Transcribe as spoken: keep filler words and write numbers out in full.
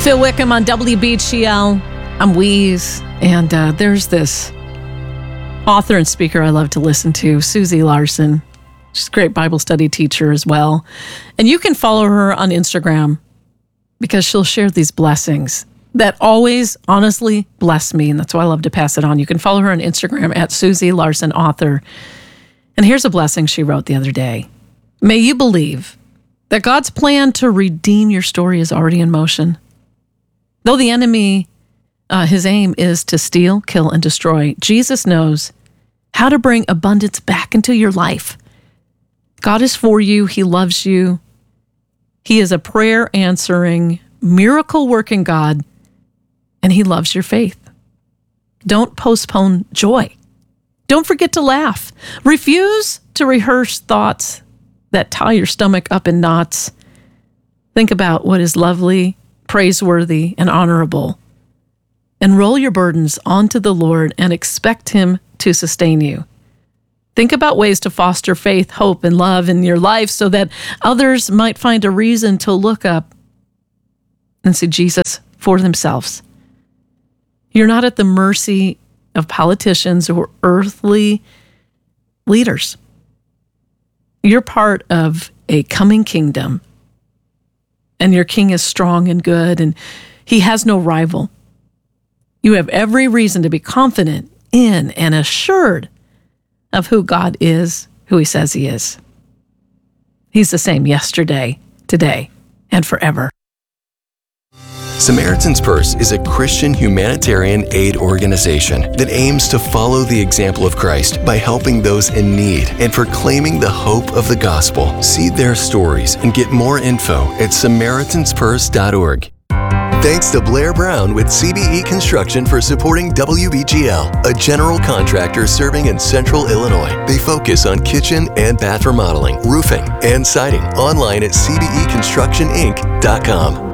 Phil Wickham on W B G L. I'm Wheeze, and uh, there's this author and speaker I love to listen to, Susie Larson. She's a great Bible study teacher as well. And you can follow her on Instagram because she'll share these blessings that always honestly bless me, and that's why I love to pass it on. You can follow her on Instagram at Susie Larson Author. And here's a blessing she wrote the other day. May you believe that God's plan to redeem your story is already in motion. Though the enemy, uh, his aim is to steal, kill, and destroy, Jesus knows how to bring abundance back into your life. God is for you. He loves you. He is a prayer-answering, miracle-working God, and he loves your faith. Don't postpone joy. Don't forget to laugh. Refuse to rehearse thoughts that tie your stomach up in knots. Think about what is lovely, praiseworthy, and honorable. And roll your burdens onto the Lord and expect him to sustain you. Think about ways to foster faith, hope, and love in your life so that others might find a reason to look up and see Jesus for themselves. You're not at the mercy of politicians or earthly leaders. You're part of a coming kingdom, and your king is strong and good, and he has no rival. You have every reason to be confident in and assured of who God is, who he says he is. He's the same yesterday, today, and forever. Samaritan's Purse is a Christian humanitarian aid organization that aims to follow the example of Christ by helping those in need and proclaiming the hope of the gospel. See their stories and get more info at Samaritans Purse dot org. Thanks to Blair Brown with C B E Construction for supporting W B G L, a general contractor serving in Central Illinois. They focus on kitchen and bath remodeling, roofing, and siding. Online at C B E construction inc dot com.